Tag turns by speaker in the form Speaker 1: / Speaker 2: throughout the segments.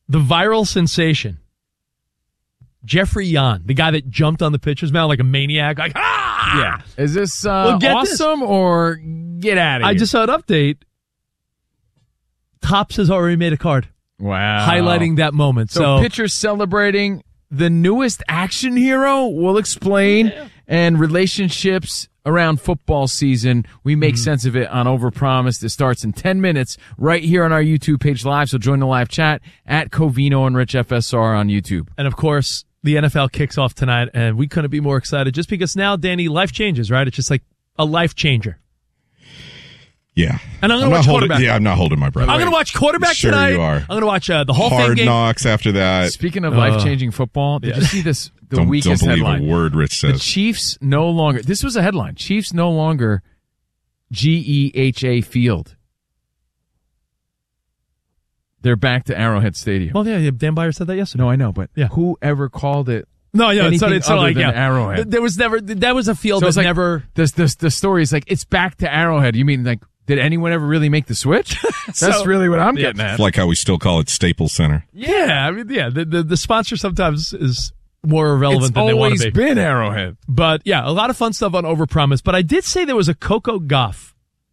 Speaker 1: the viral sensation, Jeffrey Yan, the guy that jumped on the pitcher's mound like a maniac, like, ah!
Speaker 2: Yeah. Is this awesome or get out of here?
Speaker 1: I just saw an update. Topps has already made a card.
Speaker 2: Wow.
Speaker 1: Highlighting that moment.
Speaker 2: So pitchers celebrating the newest action hero. We'll explain.
Speaker 1: Yeah.
Speaker 2: And relationships around football season. We make sense of it on Overpromised. It starts in 10 minutes right here on our YouTube page live. So join the live chat at Covino and Rich FSR on YouTube.
Speaker 1: And of course, the NFL kicks off tonight, and we couldn't be more excited just because now, Danny, life changes, right? It's just like a life changer.
Speaker 3: Yeah.
Speaker 1: And I'm going to watch quarterback.
Speaker 3: I'm not holding my breath.
Speaker 1: I'm going to watch quarterback
Speaker 3: sure
Speaker 1: tonight.
Speaker 3: You are.
Speaker 1: I'm going to watch the Hall of Fame
Speaker 3: Hard
Speaker 1: game.
Speaker 3: Knocks after that.
Speaker 2: Speaking of life-changing football, did you see this? The weakest
Speaker 3: don't believe
Speaker 2: headline.
Speaker 3: a word Rich says.
Speaker 2: The Chiefs no longer. This was a headline. Chiefs no longer GEHA Field. They're back to Arrowhead Stadium.
Speaker 1: Well, yeah, Dan Byer said that yesterday.
Speaker 2: No, I know, but whoever called it?
Speaker 1: No, yeah,
Speaker 2: anything
Speaker 1: it's
Speaker 2: other
Speaker 1: like
Speaker 2: than Arrowhead.
Speaker 1: There was never. That was a field
Speaker 2: So
Speaker 1: that
Speaker 2: it's like,
Speaker 1: never.
Speaker 2: The story is like it's back to Arrowhead. You mean like? Did anyone ever really make the switch? That's really what I'm getting at.
Speaker 3: It's like how we still call it Staples Center.
Speaker 1: Yeah, I mean, yeah. The sponsor sometimes is more irrelevant than they want to be.
Speaker 2: It's always been Arrowhead.
Speaker 1: But yeah, a lot of fun stuff on Overpromise. But I did say there was a Coco Gauff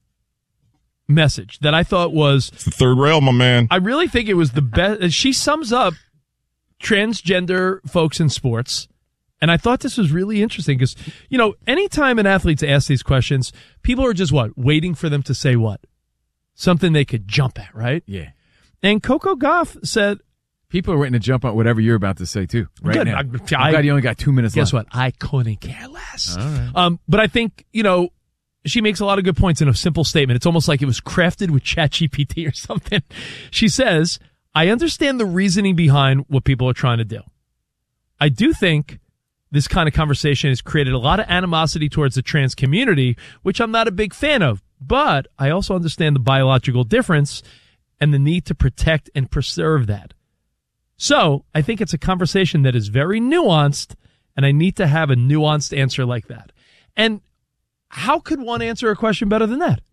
Speaker 1: message that I thought was
Speaker 3: it's the third rail, my man.
Speaker 1: I really think it was the best. She sums up transgender folks in sports. And I thought this was really interesting because, you know, anytime an athlete's asked these questions, people are just waiting for them to say what? Something they could jump at, right?
Speaker 2: Yeah.
Speaker 1: And Coco Gauff said,
Speaker 2: people are waiting to jump on whatever you're about to say too. Right now. I'm glad you only got 2 minutes left.
Speaker 1: Guess what? I couldn't care less.
Speaker 2: All right.
Speaker 1: But I think, you know, she makes a lot of good points in a simple statement. It's almost like it was crafted with ChatGPT or something. She says, I understand the reasoning behind what people are trying to do. I do think this kind of conversation has created a lot of animosity towards the trans community, which I'm not a big fan of. But I also understand the biological difference and the need to protect and preserve that. So I think it's a conversation that is very nuanced, and I need to have a nuanced answer like that. And how could one answer a question better than that?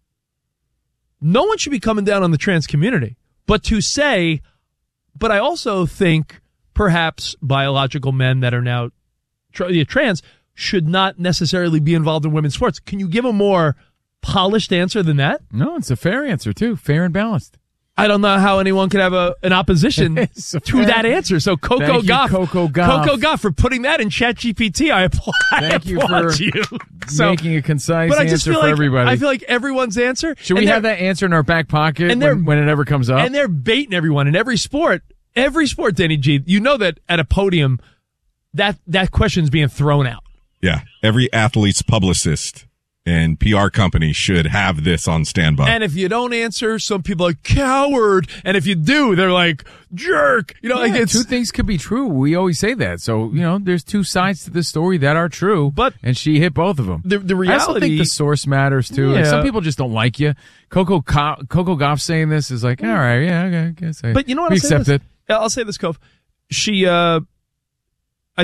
Speaker 1: No one should be coming down on the trans community, but to say, but I also think perhaps biological men that are now trans should not necessarily be involved in women's sports. Can you give a more polished answer than that?
Speaker 2: No, it's a fair answer too. Fair and balanced.
Speaker 1: I don't know how anyone could have an opposition to that answer. So Coco Gauff for putting that in ChatGPT. I applaud you for
Speaker 2: making a concise answer for everybody.
Speaker 1: I feel like everyone's answer.
Speaker 2: Should we have that answer in our back pocket when it ever comes up?
Speaker 1: And they're baiting everyone in every sport. Every sport, Danny G. You know that at a podium, that question's being thrown out.
Speaker 3: Yeah. Every athlete's publicist and PR company should have this on standby.
Speaker 1: And if you don't answer, some people are like, coward. And if you do, they're like, jerk. You know, like it's
Speaker 2: two things could be true. We always say that. So, you know, there's two sides to this story that are true. And she hit both of them.
Speaker 1: The reality.
Speaker 2: I also think the source matters too.
Speaker 1: Yeah.
Speaker 2: Like some people just don't like you. Coco Gauff saying this is like, all right, yeah, okay, I guess.
Speaker 1: But you know what?
Speaker 2: We accept it.
Speaker 1: I'll say this, Cove. She, I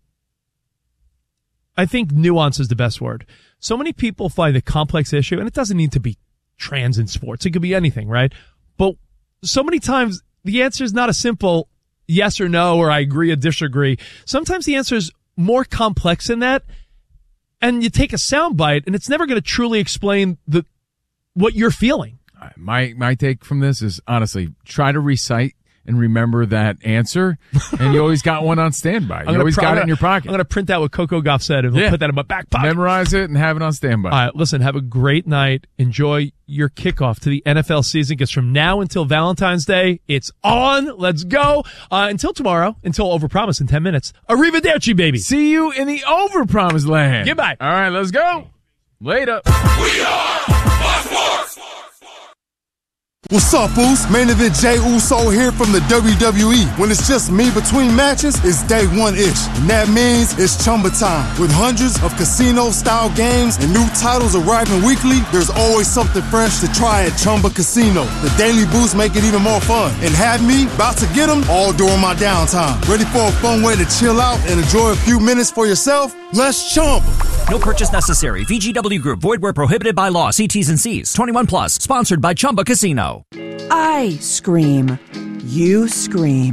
Speaker 1: think nuance is the best word. So many people find a complex issue, and it doesn't need to be trans in sports. It could be anything, right? But so many times the answer is not a simple yes or no, or I agree or disagree. Sometimes the answer is more complex than that, and you take a soundbite, and it's never going to truly explain what you're feeling.
Speaker 2: My take from this is, honestly, try to recite and remember that answer, and you always got one on standby. You always got it in your pocket.
Speaker 1: I'm going to print out what Coco Gauff said, and we'll put that in my back pocket.
Speaker 2: Memorize it and have it on standby.
Speaker 1: All right, listen, have a great night. Enjoy your kickoff to the NFL season, because from now until Valentine's Day, it's on. Let's go. Until tomorrow, until Overpromise in 10 minutes. Arrivederci, baby.
Speaker 2: See you in the Overpromise land.
Speaker 1: Goodbye.
Speaker 2: All right, let's go. Later.
Speaker 4: We are Fox Sports.
Speaker 5: What's up, Boost? Main event Jey Uso here from the WWE. When it's just me between matches, it's day one-ish. And that means it's Chumba time. With hundreds of casino-style games and new titles arriving weekly, there's always something fresh to try at Chumba Casino. The Daily Boost make it even more fun. And have me about to get them all during my downtime. Ready for a fun way to chill out and enjoy a few minutes for yourself? Let's Chumba.
Speaker 6: No purchase necessary. VGW Group. Void where prohibited by law. See T's and C's. 21 plus. Sponsored by Chumba Casino.
Speaker 7: I scream. You scream.